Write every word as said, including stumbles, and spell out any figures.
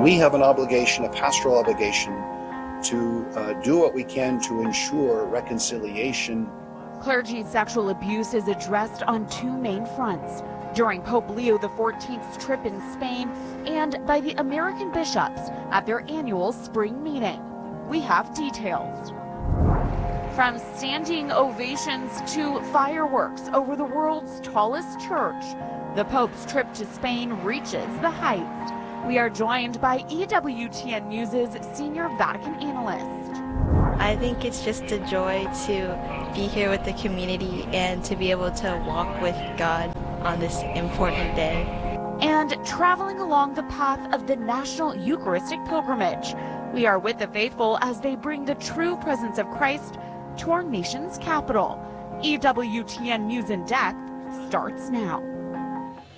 we have an obligation, a pastoral obligation, to uh, do what we can to ensure reconciliation. Clergy sexual abuse is addressed on two main fronts: during Pope Leo the fourteenth's trip in Spain and by the American bishops at their annual spring meeting. We have details. From standing ovations to fireworks over the world's tallest church, the Pope's trip to Spain reaches the heights. We are joined by E W T N News' senior Vatican analyst. I think it's just a joy to be here with the community and to be able to walk with God on this important day. And traveling along the path of the National Eucharistic Pilgrimage, we are with the faithful as they bring the true presence of Christ to our nation's capital. E W T N News in Depth starts now.